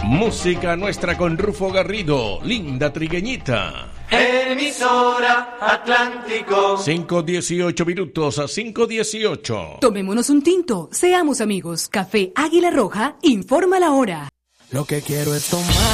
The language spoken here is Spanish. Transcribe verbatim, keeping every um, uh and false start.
Música nuestra con Rufo Garrido, Linda Trigueñita. Emisora Atlántico. cinco dieciocho minutos a cinco dieciocho. Tomémonos un tinto, seamos amigos. Café Águila Roja, informa la hora. Lo que quiero es tomar